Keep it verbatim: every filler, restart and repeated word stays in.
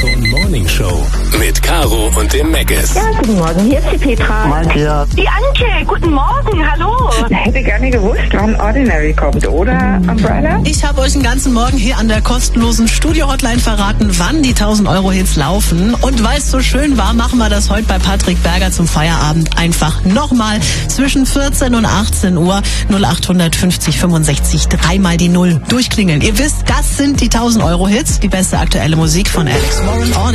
Marathon Morning Show mit Caro und dem Meckes. Ja, guten Morgen, hier ist die Petra. Matthias. Die Anke, guten Morgen, hallo. Ich hätte gerne gewusst, wann Ordinary kommt, oder Umbrella? Ich habe euch den ganzen Morgen hier an der kostenlosen Studio-Hotline verraten, wann die tausend-Euro-Hits laufen. Und weil es so schön war, machen wir das heute bei Patrick Berger zum Feierabend einfach nochmal. Zwischen vierzehn und achtzehn Uhr null acht fünfzig fünfundsechzig, dreimal die Null durchklingeln. Ihr wisst, das sind die tausend-Euro-Hits, die beste aktuelle Musik von Alex Warren.